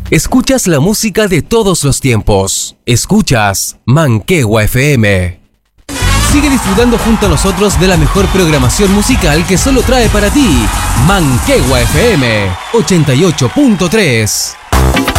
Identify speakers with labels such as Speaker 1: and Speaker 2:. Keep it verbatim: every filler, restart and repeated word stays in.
Speaker 1: Escuchas la música de todos los tiempos. Escuchas Manquehua F M. Sigue disfrutando junto a nosotros de la mejor programación musical que solo trae para ti Manquehua F M ochenta y ocho punto tres.